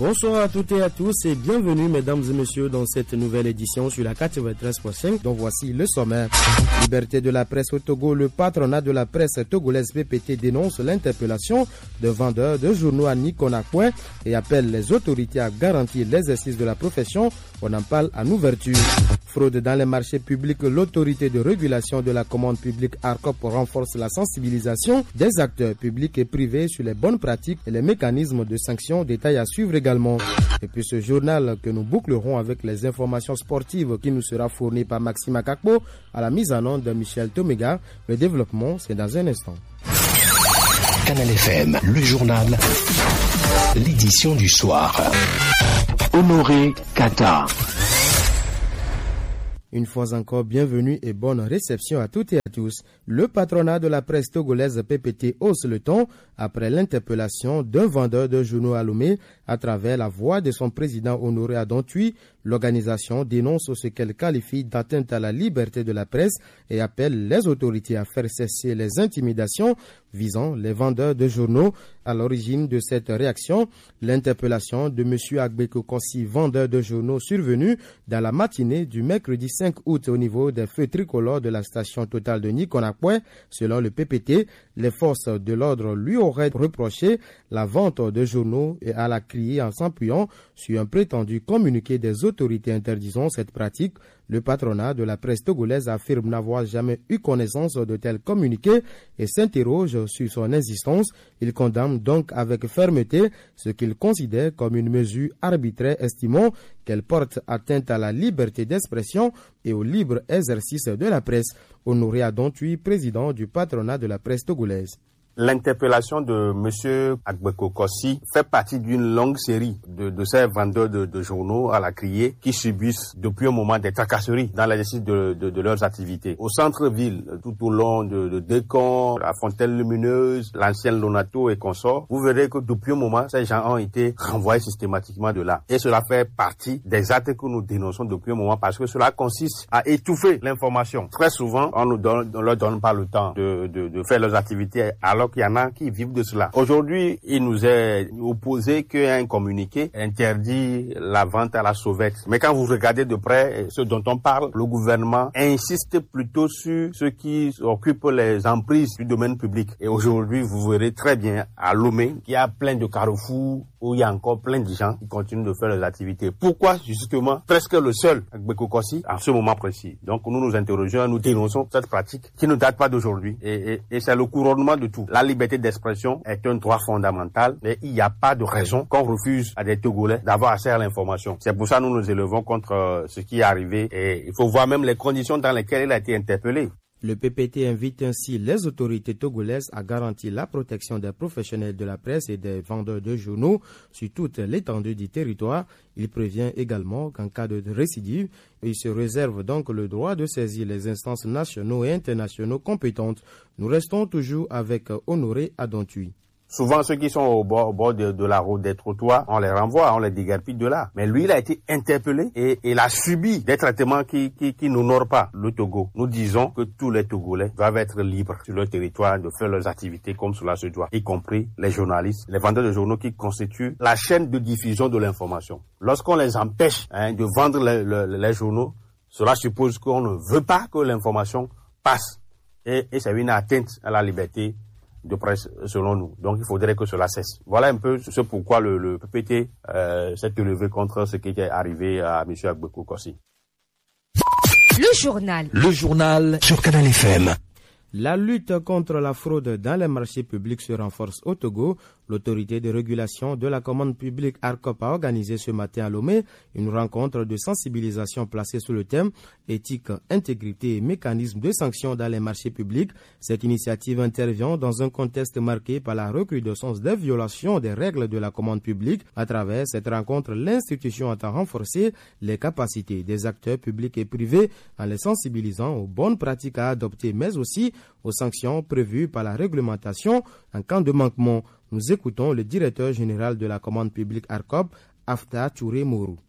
Bonsoir à toutes et à tous et bienvenue mesdames et messieurs dans cette nouvelle édition sur la 93.5 dont voici le sommaire. Liberté de la presse au Togo, le patronat de la presse togolaise PPT dénonce l'interpellation de vendeurs de journaux à Nikonakwe et appelle les autorités à garantir l'exercice de la profession. On en parle en ouverture. Fraude dans les marchés publics, l'autorité de régulation de la commande publique ARCOP renforce la sensibilisation des acteurs publics et privés sur les bonnes pratiques et les mécanismes de sanctions. Détails à suivre également. Et puis ce journal que nous bouclerons avec les informations sportives qui nous sera fourni par Maxime Akakpo à la mise en onde de Michel Tomega. Le développement, c'est dans un instant. Canal FM, le journal, l'édition du soir. Honoré Kata. Une fois encore, bienvenue et bonne réception à toutes et à tous. Le patronat de la presse togolaise PPT hausse le ton après l'interpellation d'un vendeur de journaux à Lomé à travers la voix de son président Honoré Adontui. L'organisation dénonce ce qu'elle qualifie d'atteinte à la liberté de la presse et appelle les autorités à faire cesser les intimidations visant les vendeurs de journaux. À l'origine de cette réaction, l'interpellation de M. Agbeko Kossi, vendeur de journaux survenu dans la matinée du mercredi 5 août au niveau des feux tricolores de la station Total de Nikonakwe. Selon le PPT, les forces de l'ordre lui auraient reproché la vente de journaux et à la crier en s'appuyant sur un prétendu communiqué des autorités interdisant cette pratique. Le patronat de la presse togolaise affirme n'avoir jamais eu connaissance de tels communiqués et s'interroge sur son existence. Il condamne donc avec fermeté ce qu'il considère comme une mesure arbitraire, estimant qu'elle porte atteinte à la liberté d'expression et au libre exercice de la presse. Honoré Adontui, président du patronat de la presse togolaise. L'interpellation de M. Agbeko Kossi fait partie d'une longue série de ces vendeurs de journaux à la criée qui subissent depuis un moment des tracasseries dans l'exercice de leurs activités. Au centre-ville, tout au long de Décon, la Fontaine Lumineuse, l'ancienne Lonato et consorts, vous verrez que depuis un moment, ces gens ont été renvoyés systématiquement de là. Et cela fait partie des actes que nous dénonçons depuis un moment parce que cela consiste à étouffer l'information. Très souvent, on leur donne pas le temps de faire leurs activités alors qu'il y en a qui vivent de cela. Aujourd'hui, il nous est opposé qu'un communiqué interdit la vente à la sauvette. Mais quand vous regardez de près ce dont on parle, le gouvernement insiste plutôt sur ceux qui occupent les emprises du domaine public. Et aujourd'hui, vous verrez très bien à Lomé qu'il y a plein de carrefours où il y a encore plein de gens qui continuent de faire leurs activités. Pourquoi justement presque le seul Agbeko Kossi en ce moment précis? Donc nous nous interrogeons, nous dénonçons cette pratique qui ne date pas d'aujourd'hui et c'est le couronnement de tout. La liberté d'expression est un droit fondamental, mais il n'y a pas de raison qu'on refuse à des Togolais d'avoir accès à l'information. C'est pour ça que nous nous élevons contre ce qui est arrivé et il faut voir même les conditions dans lesquelles il a été interpellé. Le PPT invite ainsi les autorités togolaises à garantir la protection des professionnels de la presse et des vendeurs de journaux sur toute l'étendue du territoire. Il prévient également qu'en cas de récidive, il se réserve donc le droit de saisir les instances nationaux et internationaux compétentes. Nous restons toujours avec Honoré Adontui. Souvent, ceux qui sont au bord de la route des trottoirs, on les renvoie, on les déguerpille de là. Mais lui, il a été interpellé et il a subi des traitements qui n'honorent pas le Togo. Nous disons que tous les Togolais doivent être libres sur leur territoire de faire leurs activités comme cela se doit, y compris les journalistes, les vendeurs de journaux qui constituent la chaîne de diffusion de l'information. Lorsqu'on les empêche de vendre les journaux, cela suppose qu'on ne veut pas que l'information passe. Et c'est une atteinte à la liberté de presse selon nous. Donc il faudrait que cela cesse. Voilà un peu ce pourquoi le PPT s'est élevé contre ce qui est arrivé à M. Agbeko Kossi. Le journal sur Canal FM. La lutte contre la fraude dans les marchés publics se renforce au Togo. L'autorité de régulation de la commande publique ARCOP a organisé ce matin à Lomé une rencontre de sensibilisation placée sous le thème « Éthique, intégrité et mécanismes de sanctions dans les marchés publics ». Cette initiative intervient dans un contexte marqué par la recrudescence des violations des règles de la commande publique. À travers cette rencontre, l'institution entend renforcer les capacités des acteurs publics et privés en les sensibilisant aux bonnes pratiques à adopter, mais aussi aux sanctions prévues par la réglementation en cas de manquement. Nous écoutons le directeur général de la commande publique ARCOP, Afta Touré Mourou.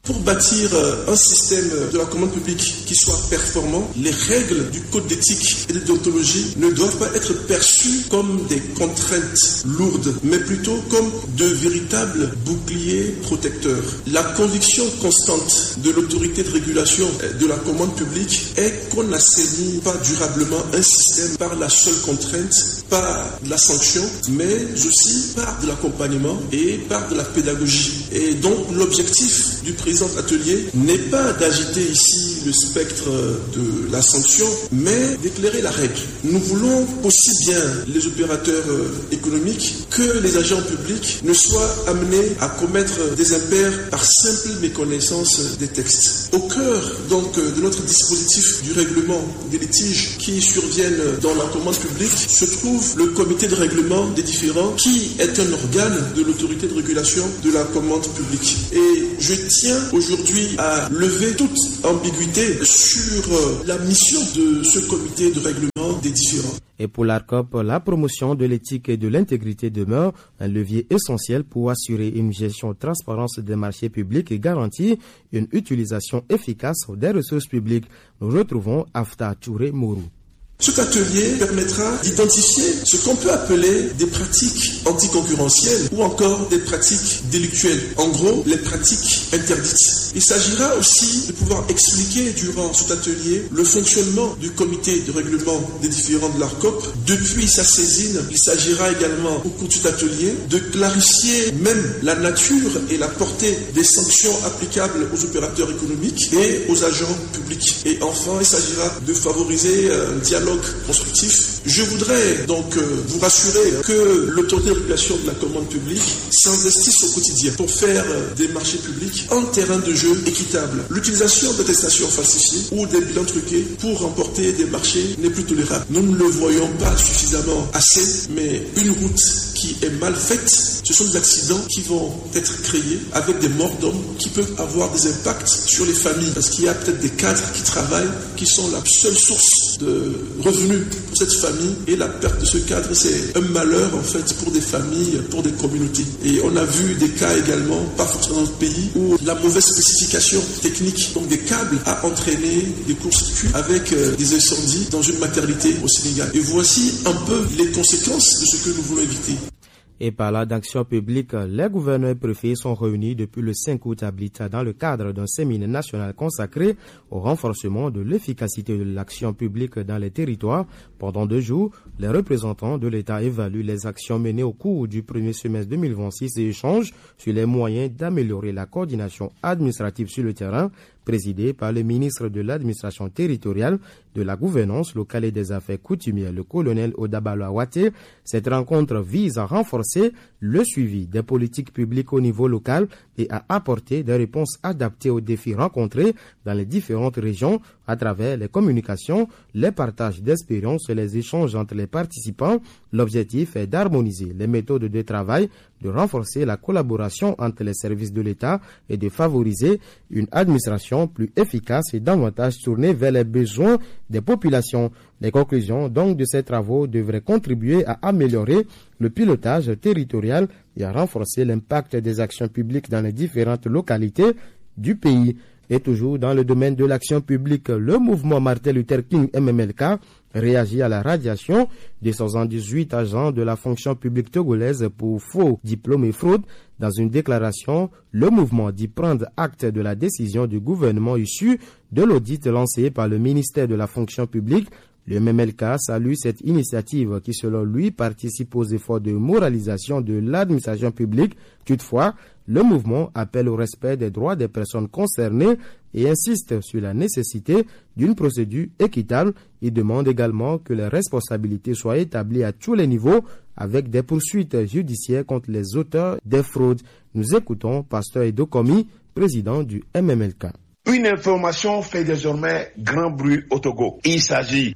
Pour bâtir un système de la commande publique qui soit performant, les règles du code d'éthique et de déontologie ne doivent pas être perçues comme des contraintes lourdes, mais plutôt comme de véritables boucliers protecteurs. La conviction constante de l'autorité de régulation de la commande publique est qu'on n'assainit pas durablement un système par la seule contrainte, par la sanction, mais aussi par de l'accompagnement et par de la pédagogie. Et donc l'objectif du président Atelier n'est pas d'agiter ici le spectre de la sanction, mais d'éclairer la règle. Nous voulons aussi bien les opérateurs économiques que les agents publics ne soient amenés à commettre des impairs par simple méconnaissance des textes. Au cœur donc de notre dispositif du règlement des litiges qui surviennent dans la commande publique se trouve le comité de règlement des différends qui est un organe de l'autorité de régulation de la commande publique. Et je tiens aujourd'hui à lever toute ambiguïté sur la mission de ce comité de règlement des différends. Et pour l'ARCOP, la promotion de l'éthique et de l'intégrité demeure un levier essentiel pour assurer une gestion transparente des marchés publics et garantir une utilisation efficace des ressources publiques. Nous retrouvons Afta Touré Mourou. Cet atelier permettra d'identifier ce qu'on peut appeler des pratiques anticoncurrentielles ou encore des pratiques délictuelles. En gros, les pratiques interdites. Il s'agira aussi de pouvoir expliquer durant cet atelier le fonctionnement du comité de règlement des différends de l'ARCOP. Depuis sa saisine, il s'agira également au cours de cet atelier de clarifier même la nature et la portée des sanctions applicables aux opérateurs économiques et aux agents publics. Et enfin, il s'agira de favoriser un dialogue constructif. Je voudrais donc vous rassurer que l'autorité de régulation de la commande publique s'investisse au quotidien pour faire des marchés publics un terrain de jeu équitable. L'utilisation d'attestations falsifiées ou des bilans truqués pour remporter des marchés n'est plus tolérable. Nous ne le voyons pas suffisamment assez, mais une route qui est mal faite, ce sont des accidents qui vont être créés avec des morts d'hommes qui peuvent avoir des impacts sur les familles. Parce qu'il y a peut-être des cadres qui travaillent, qui sont la seule source de revenus pour cette famille, et la perte de ce cadre, c'est un malheur en fait pour des familles, pour des communautés. Et on a vu des cas également, pas forcément dans notre pays, où la mauvaise spécification technique, donc des câbles, a entraîné des courts-circuits avec des incendies dans une maternité au Sénégal. Et voici un peu les conséquences de ce que nous voulons éviter. Et par là d'action publique, les gouverneurs et préfets sont réunis depuis le 5 août à Blita dans le cadre d'un séminaire national consacré au renforcement de l'efficacité de l'action publique dans les territoires. Pendant 2 jours, les représentants de l'État évaluent les actions menées au cours du premier semestre 2026 et échangent sur les moyens d'améliorer la coordination administrative sur le terrain, présidé par le ministre de l'administration territoriale, de la gouvernance locale et des affaires coutumières, le colonel Odabalo Awate. Cette rencontre vise à renforcer le suivi des politiques publiques au niveau local et à apporter des réponses adaptées aux défis rencontrés dans les différentes régions à travers les communications, les partages d'expériences et les échanges entre les participants. L'objectif est d'harmoniser les méthodes de travail, de renforcer la collaboration entre les services de l'État et de favoriser une administration plus efficace et davantage tournée vers les besoins des populations. Les conclusions donc de ces travaux devraient contribuer à améliorer le pilotage territorial et à renforcer l'impact des actions publiques dans les différentes localités du pays. Et toujours dans le domaine de l'action publique, le mouvement Martin Luther King MMLK réagit à la radiation des 78 agents de la fonction publique togolaise pour faux diplômes et fraude. Dans une déclaration, le mouvement dit prendre acte de la décision du gouvernement issue de l'audit lancé par le ministère de la fonction publique. Le MMLK salue cette initiative qui, selon lui, participe aux efforts de moralisation de l'administration publique. Toutefois, le mouvement appelle au respect des droits des personnes concernées et insiste sur la nécessité d'une procédure équitable. Il demande également que les responsabilités soient établies à tous les niveaux avec des poursuites judiciaires contre les auteurs des fraudes. Nous écoutons Pasteur Edo Komi, président du MMLK. Une information fait désormais grand bruit au Togo. Il s'agit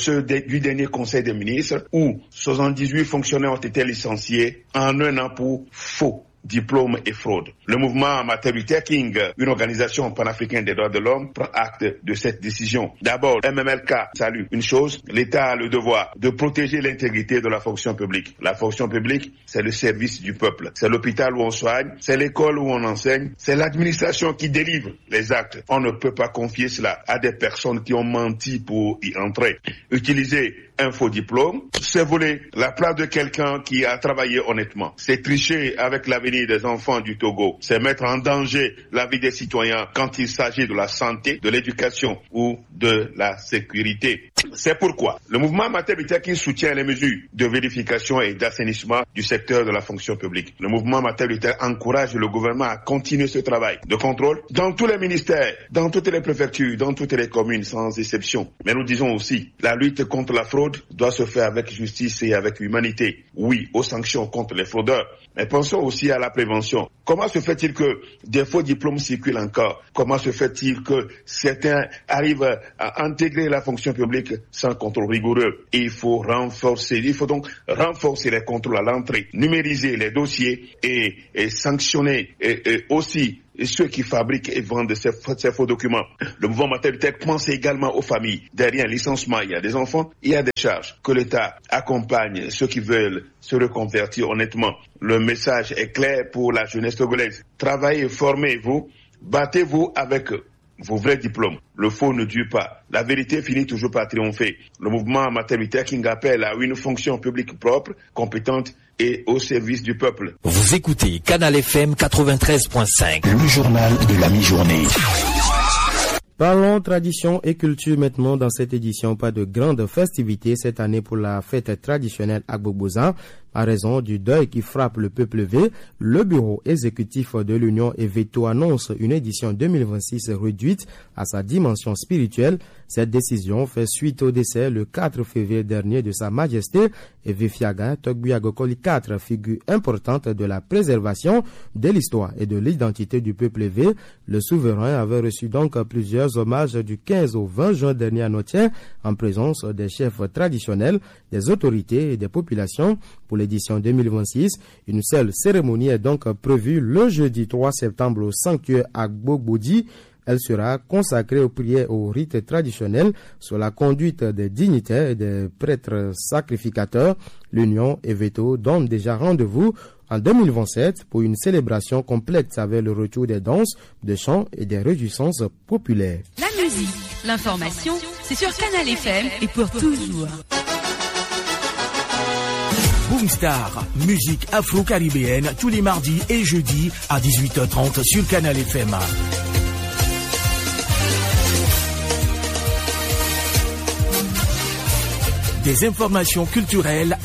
du dernier conseil des ministres où 78 fonctionnaires ont été licenciés en 1 an pour faux diplôme et fraude. Le mouvement Martin Luther King, une organisation panafricaine des droits de l'homme, prend acte de cette décision. D'abord, MMLK salue une chose, l'État a le devoir de protéger l'intégrité de la fonction publique. La fonction publique, c'est le service du peuple. C'est l'hôpital où on soigne, c'est l'école où on enseigne, c'est l'administration qui délivre les actes. On ne peut pas confier cela à des personnes qui ont menti pour y entrer. Utiliser un faux diplôme, c'est voler la place de quelqu'un qui a travaillé honnêtement. C'est tricher avec l'avenir des enfants du Togo. C'est mettre en danger la vie des citoyens quand il s'agit de la santé, de l'éducation ou de la sécurité. C'est pourquoi le mouvement Martin Luther King soutient les mesures de vérification et d'assainissement du secteur de la fonction publique. Le mouvement Martin Luther encourage le gouvernement à continuer ce travail de contrôle dans tous les ministères, dans toutes les préfectures, dans toutes les communes, sans exception. Mais nous disons aussi, la lutte contre la fraude doit se faire avec justice et avec humanité. Oui, aux sanctions contre les fraudeurs, mais pensons aussi à la prévention. Comment se fait-il que des faux diplômes circulent encore? Comment se fait-il que certains arrivent à intégrer la fonction publique sans contrôle rigoureux? Il faut donc renforcer les contrôles à l'entrée, numériser les dossiers et sanctionner et aussi ceux qui fabriquent et vendent ces faux documents. Le mouvement Martin Luther pense également aux familles. Derrière un licenciement, il y a des enfants, il y a des charges. Que l'État accompagne ceux qui veulent se reconvertir honnêtement. Le message est clair pour la jeunesse togolaise. Travaillez, formez-vous, battez-vous avec vos vrais diplômes. Le faux ne dure pas. La vérité finit toujours par triompher. Le mouvement Martin Luther King appelle à une fonction publique propre, compétente et au service du peuple. Vous écoutez Canal FM 93.5, le journal de la mi-journée. Parlons tradition et culture maintenant dans cette édition. Pas de grandes festivités cette année pour la fête traditionnelle Agbogbozan. À raison du deuil qui frappe le peuple V, le bureau exécutif de l'Union Eveto annonce une édition 2026 réduite à sa dimension spirituelle. Cette décision fait suite au décès le 4 février dernier de Sa Majesté Evefiaga Togbuyagokoli IV, figure importante de la préservation de l'histoire et de l'identité du peuple V. Le souverain avait reçu donc plusieurs hommages du 15 au 20 juin dernier à Notiens en présence des chefs traditionnels, des autorités et des populations. Pour l'édition 2026, une seule cérémonie est donc prévue le jeudi 3 septembre au sanctuaire Agbogbodi. Elle sera consacrée aux prières, aux rites traditionnels sous la conduite des dignitaires et des prêtres sacrificateurs. L'Union Eveto donne déjà rendez-vous en 2027 pour une célébration complète avec le retour des danses, des chants et des réjouissances populaires. La musique, l'information, c'est sur Canal FM et pour toujours. Boomstar, musique afro-caribéenne tous les mardis et jeudis à 18h30 sur Canal FM. Des informations culturelles